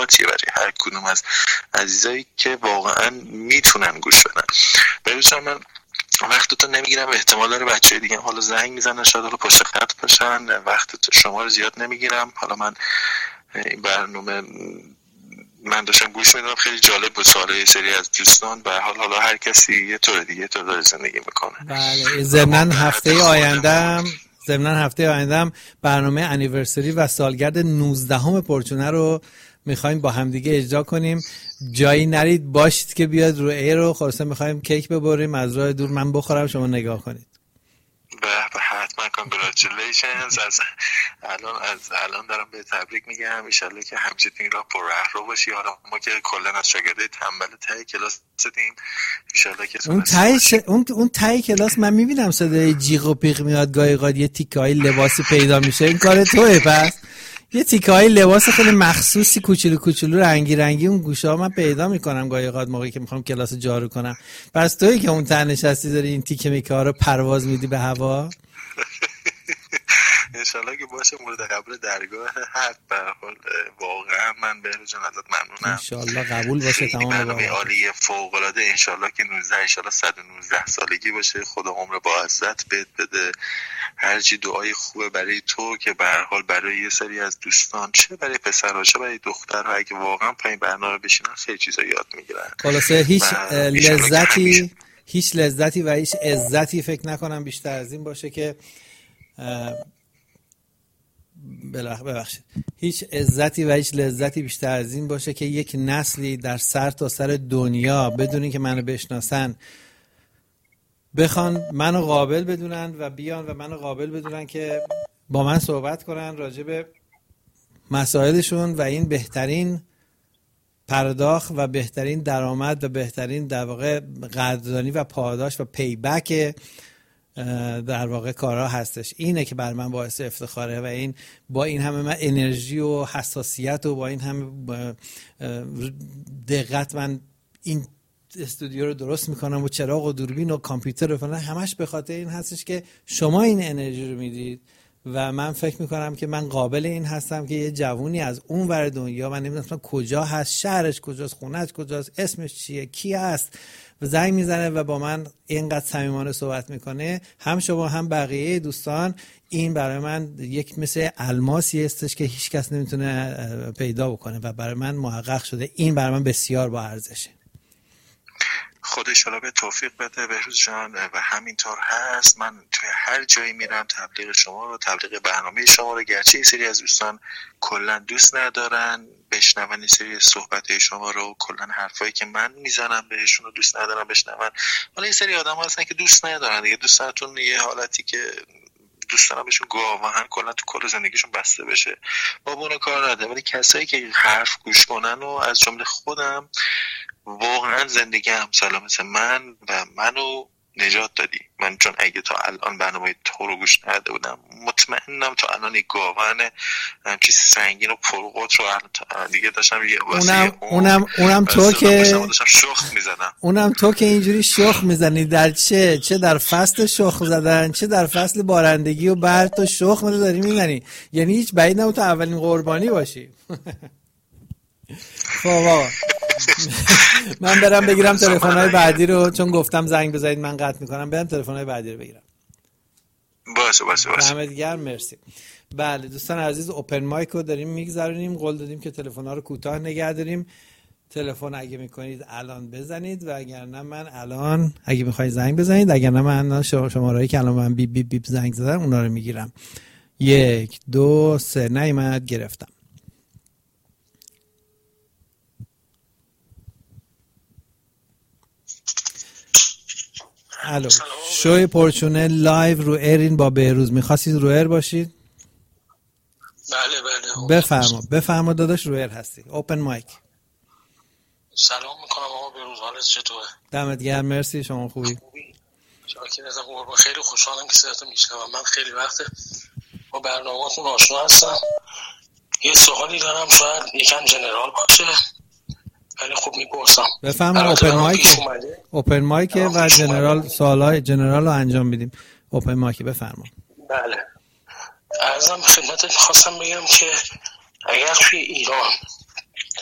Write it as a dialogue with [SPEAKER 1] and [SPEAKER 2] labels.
[SPEAKER 1] موضوعاتیه برای هر کدوم از عزیزایی که واقعا میتونن گوش بدن. ببینید من وقت تو نمیگیرم، احتمال داره بچه‌های دیگه حالا زنگ میزنن شاید حالا پشت خط باشن، وقت شما رو زیاد نمیگیرم. حالا من این برنامه من داشتم گوش میدم، خیلی جالب بود سوالای یه سری از دوستان. به حالا هر کسی یه طور دیگه داره زندگی میکنه.
[SPEAKER 2] بله ضمن هفته آیندهم برنامه انیورسری و سالگرد 19 پرچونه رو میخوایم با همدیگه اجرا کنیم. جایی نرید باشید که بیاد رو ایر رو خلاصه میخوایم کیک ببریم از راه دور، من بخورم شما نگاه کنید.
[SPEAKER 1] به حتما کانگرچولیشنز. از الان دارم به تبریک میگم. ان شاءالله که همچین را پر رو باشی. حالا ما که کلا از شاگردای تنبل ته کلاس هستیم، ان شاءالله که
[SPEAKER 2] اون ته کلاس من میبینم صدای جیغ و پیغ میاد، گاهی اوقات یه تیکه‌ای لباسی پیدا میشه. این کار توئه؟ پس یه تیکه‌ای لباس خیلی مخصوصی کوچولو رنگی اون گوشه‌ها من پیدا میکنم گاهی اوقات موقعی که میخوام کلاس جارو کنم. پس تویی که اون ته نشستی داری این تیکه میک‌ها رو پرواز میدی به هوا.
[SPEAKER 1] انشالله که باشه مورد قبول درگاه حق. به هر حال واقعا من بهروز جان ازت ممنونم.
[SPEAKER 2] انشالله قبول باشه تمام.
[SPEAKER 1] برنامه عالی فوق العاده. انشالله که 19 انشالله 119 سالگی باشه. خدا عمر با عزت بده. هرچی دعای خوبه برای تو که به هر حال برای یه سری از دوستان، چه برای پسرها چه برای دخترها، اگه واقعا پای برنامه بشینن خیلی چیزا یاد میگیرن.
[SPEAKER 2] خلاصه هیچ لذتی و هیچ عزتی فکر نکنم بیشتر از این باشه که ببخشید هیچ عزتی و هیچ لذتی بیشتر از این باشه که یک نسلی در سر تا سر دنیا بدون که منو بشناسن بخوان منو قابل بدونن و بیان و منو قابل بدونن که با من صحبت کنن راجع به مسائلشون و این بهترین پرداخت و بهترین درآمد و بهترین در واقع قدردانی و پاداش و پیبک در واقع کارها هستش. اینه که بر من باعث افتخاره و این با این همه من انرژی و حساسیت و با این همه دقت من این استودیو رو درست میکنم و چراغ و دوربین و کامپیوتر و فلان، همش به خاطر این هستش که شما این انرژی رو میدید و من فکر میکنم که من قابل این هستم که یه جوونی از اون ور دنیا، من نمیدونم کجا هست، شهرش کجاست، خونه‌اش کجاست، اسمش چیه، کی هست، و زنگ میزنه و با من اینقدر صمیمانه صحبت میکنه، هم شما هم بقیه دوستان، این برای من یک مثل الماسی هستش که هیچ کس نمیتونه پیدا بکنه و برای من محقق شده. این برای من بسیار با ارزشه.
[SPEAKER 1] خدا انشالله به توفیق بده بهروز جان و همینطور هست. من توی هر جایی میرم تبلیغ شما رو، تبلیغ برنامه شما رو، گرچه این سری از دوستان کلا دوست ندارن بشنون این سری صحبت شما رو، کلا حرفایی که من میزنم بهشون رو دوست ندارن بشنون، ولی این سری آدم ها هستن که دوست ندارن دیگه. دوستانتون یه حالتی که دوستان بهشون گاهن کلا تو کل زندگیشون بسته بشه، با اون کار نداره. ولی کسایی که حرف گوش کنن و از جمله خودم واقعا زندگی هم سلامت منو نجات دادی. من چون اگه تا الان برنامه تو رو گوش نداده بودم مطمئنم تا الان یک گاون چیز سنگین و پرقدرت رو دیگه داشتم
[SPEAKER 2] اونم تو که
[SPEAKER 1] داشتم شخ میزدم.
[SPEAKER 2] اونم تو که اینجوری شخ میزنی در چه در فصل شخ زدن، چه در فصل بارندگی و برد تو شخ داری میزنی، یعنی هیچ بعید نبود تو اولین قربانی باشی. خب آقا من برم بگیرم تلفن‌های بعدی رو، چون گفتم زنگ بزنید من قطع میکنم، برم تلفن‌های بعدی رو بگیرم.
[SPEAKER 1] باشه
[SPEAKER 2] دمت گرم، مرسی. بله دوستان عزیز، اوپن مایک رو داریم میگذرونیم، قول دادیم که تلفن‌ها رو کوتاه نگه داریم. تلفن اگه میکنید الان بزنید و اگر نه من الان اگه میخواید زنگ بزنید، اگر نه من شماره‌ای که الان من بیپ بیپ بیپ زنگ زدم اونا رو میگیرم. 1 2 3 نیامد، گرفتم. الو، شوی پرچونه لایو رو ایرین با بهروز. میخواستید رو ایر باشید؟
[SPEAKER 3] بله
[SPEAKER 2] بفرما داداش، رو ایر هستی. اوپن مایک.
[SPEAKER 3] سلام میکنم آقا بهروز، حالت چطوره؟
[SPEAKER 2] دمت گرم، مرسی. شما خوبی؟
[SPEAKER 3] شاکرم قربان، خیلی خوشحالم که صداتو میشنوم. من خیلی وقته با برنامه‌تون آشنا هستم. یه سوالی دارم، شاید یکم جنرال باشه ولی خوب میپرسم.
[SPEAKER 2] بفهمم. اوپن مایک و جنرال، سوالای جنرال رو انجام میدیم. اوپن مایک، بفرمایید.
[SPEAKER 3] بله عرضم خدمتت، میخواستم بگم که اگر توی ایران